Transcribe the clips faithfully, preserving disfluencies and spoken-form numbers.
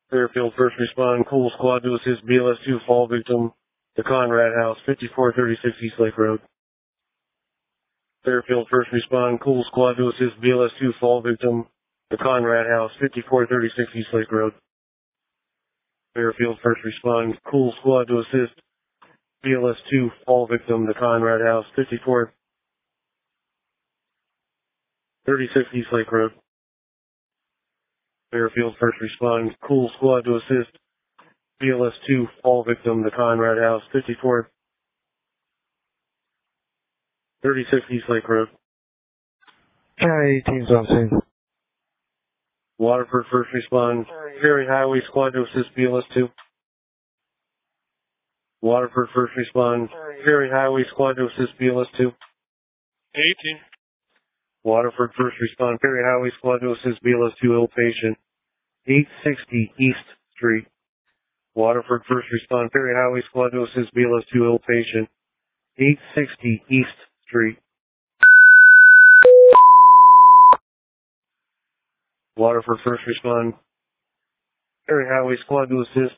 Fairfield First Respond, Cool Squad to assist B L S two fall victim, the Conrad House, fifty-four thirty-six East Lake Road. Fairfield First Respond, Cool Squad to assist B L S two fall victim, the Conrad House, fifty-four thirty-six East Lake Road. Fairfield First Respond, Cool Squad to assist B L S two fall victim, the Conrad House, fifty-four thirty-six East Lake Road. Fairfield First Respond, Cool Squad to assist B L S two fall victim, the Conrad House, fifty-four thirty-six East Lake Road. County eighteen's on scene. Waterford First Respond, Ferry Highway Squad to assist B L S two. Waterford First Respond, Ferry Highway Squad to assist B L S two. eighteen. Waterford First Respond, Ferry Highway Squad to assist B L S two ill patient, eight sixty East Street. Waterford First Respond, Ferry Highway Squad to assist B L S two ill patient, eight sixty East Street. Waterford First Respond, Ferry Highway Squad to assist.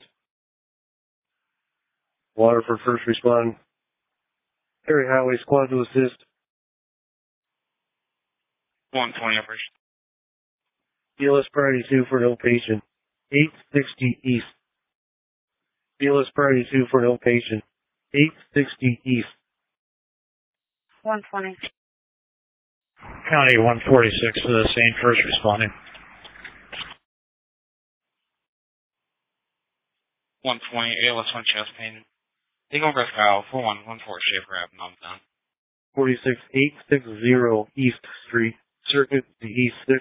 Waterford First Respond, Ferry Highway Squad to assist. one twenty operation. B L S Priority two for an ill patient, eight sixty East. B L S Priority two for an ill patient, eight sixty East. one twenty. County one forty-six to the same first responding. one twenty, A L S one chest pain. Take over Kyle, four one one four Schaefer Ave, I'm down. forty-six eight sixty East Street, Circuit to East six.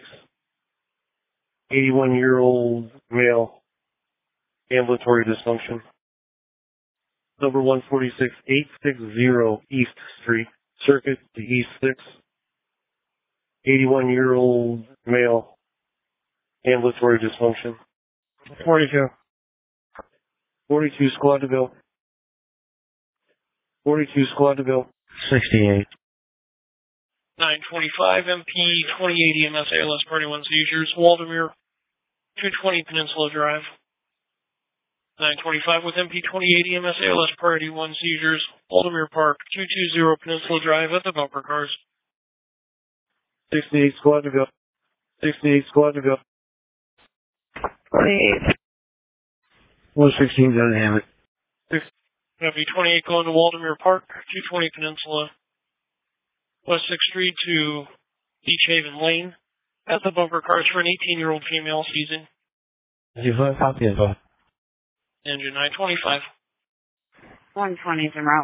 eighty-one-year-old male, ambulatory dysfunction. Number one forty-six eight sixty East Street, Circuit to East six. eighty-one-year-old male, ambulatory dysfunction. forty-two. forty-two Squad to go. forty-two Squad to go. sixty-eight. nine twenty-five M P twenty-eight E M S A L S Party one seizures, Waldemere, two twenty Peninsula Drive. nine twenty-five with M P twenty-eight E M S A L S Party one seizures, Waldemere Park, two twenty Peninsula Drive at the bumper cars. sixty-eight Squad to go. sixty-eight Squad to go. forty-eight. one sixteen down Hammett. M P twenty-eight going to Waldemere Park, two twenty Peninsula, West sixth Street to Beach Haven Lane, at the bumper cars for an eighteen-year-old female seizing. Zero, copy of uh, Engine nine twenty-five. one twenty is en route.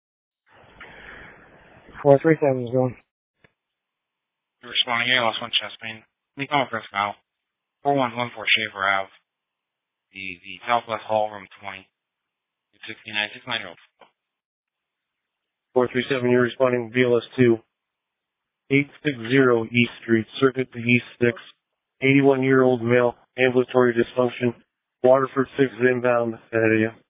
four three seven is going. Responding A L S one chest pain. Make on press Kyle. four one one four Schaefer Ave. The, the Southwest Hall, room twenty. sixty-nine, sixty-nine year old. four three seven, you're responding B L S two. eight sixty East Street, Circuit to East six. eighty-one-year-old male, ambulatory dysfunction. Waterford six inbound ahead of you.